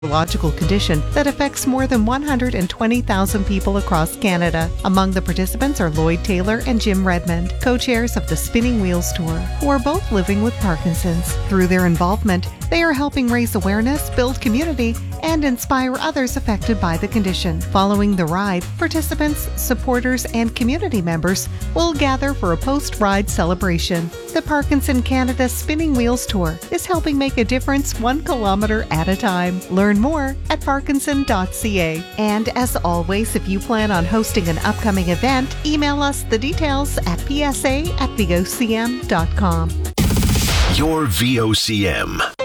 neurological condition that affects more than 120,000 people across Canada. Among the participants are Lloyd Taylor and Jim Redmond, co-chairs of the Spinning Wheels Tour, who are both living with Parkinson's. Through their involvement, they are helping raise awareness, build community, and inspire others affected by the condition. Following the ride, participants, supporters, and community members will gather for a post-ride celebration. The Parkinson Canada Spinning Wheels Tour is helping make a difference 1 kilometer at a time. Learn more at parkinson.ca. And as always, if you plan on hosting an upcoming event, email us the details at psa@vocm.com. Your VOCM.